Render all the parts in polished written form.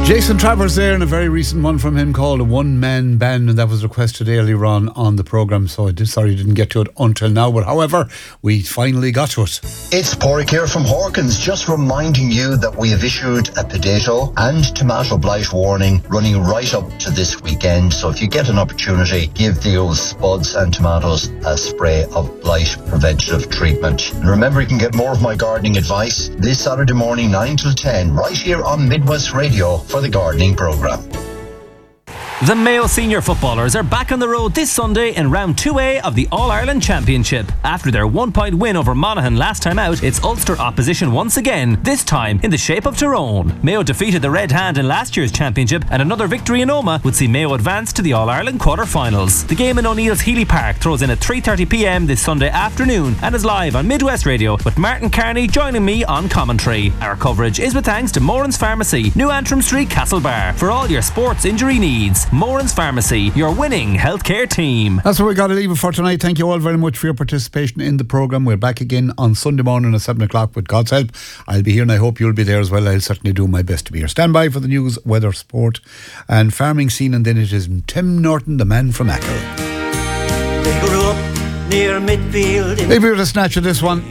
Jason Travers there, and a very recent one from him called A One Man Band, and that was requested earlier on the programme, so I didn't get to it until now, but however, we finally got to it. It's Porrick here from Hawkins, just reminding you that we have issued a potato and tomato blight warning running right up to this weekend, so if you get an opportunity, give those spuds and tomatoes a spray of blight preventative treatment. And remember, you can get more of my gardening advice this Saturday morning 9 till 10 right here on Midwest Radio for the gardening programme. The Mayo senior footballers are back on the road this Sunday in round 2A of the All-Ireland Championship. After their 1-point win over Monaghan last time out, it's Ulster opposition once again, this time in the shape of Tyrone. Mayo defeated the Red Hand in last year's championship, and another victory in Omagh would see Mayo advance to the All-Ireland quarter-finals. The game in O'Neill's Healy Park throws in at 3:30pm this Sunday afternoon and is live on Midwest Radio, with Martin Carney joining me on commentary. Our coverage is with thanks to Moran's Pharmacy, New Antrim Street, Castlebar, for all your sports injury needs. Moran's Pharmacy, your winning healthcare team. That's where we got to leave it for tonight. Thank you all very much for your participation in the programme. We're back again on Sunday morning at 7 o'clock with God's help. I'll be here and I hope you'll be there as well. I'll certainly do my best to be here. Stand by for the news, weather, sport and farming scene, and then it is Tim Norton, the man from Achill. They grew up near Midfield. Maybe we'll just snatch of this one.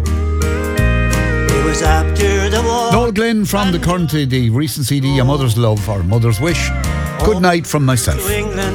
It was after the war. Noel Glynn from the current CD, recent CD, A Mother's Love or Mother's Wish. Good night from myself.